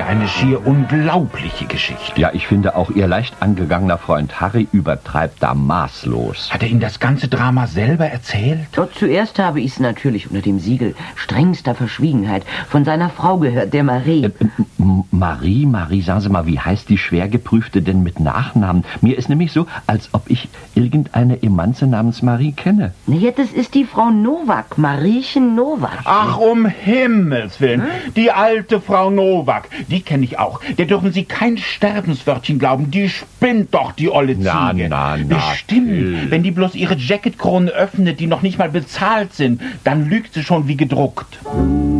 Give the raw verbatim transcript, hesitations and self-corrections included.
eine schier unglaubliche Geschichte. Ja, ich finde auch, Ihr leicht angegangener Freund Harry übertreibt da maßlos. Hat er Ihnen das ganze Drama selber erzählt? Doch zuerst habe ich es natürlich unter dem Siegel strengster Verschwiegenheit von seiner Frau gehört, der Marie. Äh, M- Marie, Marie, sagen Sie mal, wie heißt die Schwergeprüfte denn mit Nachnamen? Mir ist nämlich so, als ob ich irgendeine Emanze namens Marie kenne. Na ja, das ist die Frau Nowak, Mariechen Nowak. Ach, um Himmels Willen. Hm? Die alte Frau Nowak, die kenne ich auch. Der dürfen Sie kein Sterbenswörtchen glauben. Die spinnt doch, die olle Ziege. Na, na, na. Bestimmt. Till. Wenn die bloß ihre Jacketkronen öffnet, die noch nicht mal bezahlt sind, dann lügt sie schon wie gedruckt.